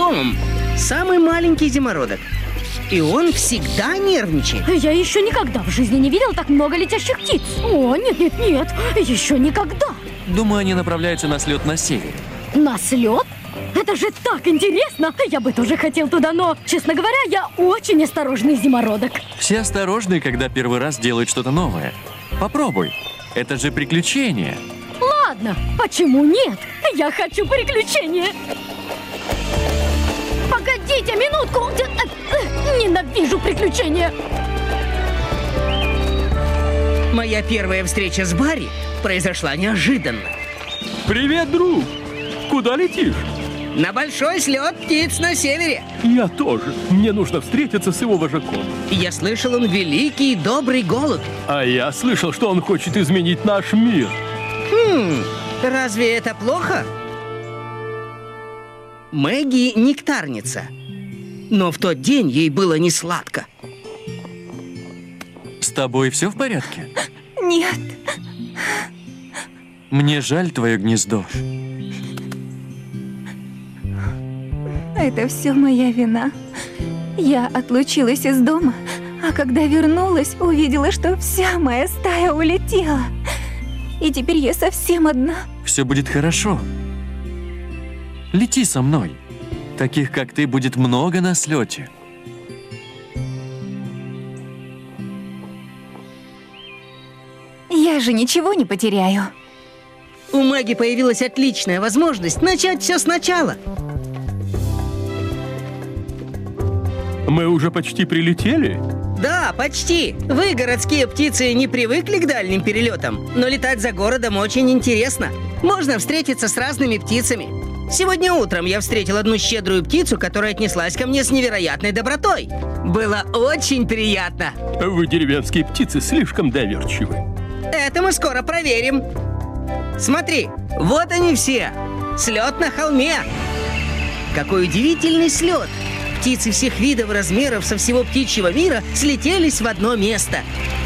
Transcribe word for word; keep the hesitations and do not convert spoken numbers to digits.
Том самый маленький зимородок. И он всегда нервничает. Я еще никогда в жизни не видел так много летящих птиц. О, нет, нет, нет, еще никогда. Думаю, они направляются на слет на севере. На слет? Это же так интересно! Я бы тоже хотел туда, но, честно говоря, я очень осторожный зимородок. Все осторожны, когда первый раз делают что-то новое. Попробуй. Это же приключение. Ладно, почему нет? Я хочу приключения. Погодите минутку. Ненавижу приключения. Моя первая встреча с Барри произошла неожиданно. Привет, друг! Куда летишь? На большой слет птиц на севере. Я тоже. Мне нужно встретиться с его вожаком. Я слышал, он великий и добрый голубь. А я слышал, что он хочет изменить наш мир. Хм, разве это плохо? Мэгги нектарница. Но в тот день ей было не сладко. С тобой все в порядке? Нет. Мне жаль твое гнездо. Это все моя вина. Я отлучилась из дома, а когда вернулась, увидела, что вся моя стая улетела. И теперь я совсем одна. Все будет хорошо. Лети со мной. Таких, как ты, будет много на слете. Я же ничего не потеряю. У Мэгги появилась отличная возможность начать все сначала. Мы уже почти прилетели? Да, почти. Вы, городские птицы, не привыкли к дальним перелетам, но летать за городом очень интересно. Можно встретиться с разными птицами. Сегодня утром я встретил одну щедрую птицу, которая отнеслась ко мне с невероятной добротой. Было очень приятно. Вы, деревенские птицы, слишком доверчивы. Это мы скоро проверим. Смотри, вот они все. Слет на холме. Какой удивительный слет. Птицы всех видов и размеров со всего птичьего мира слетелись в одно место.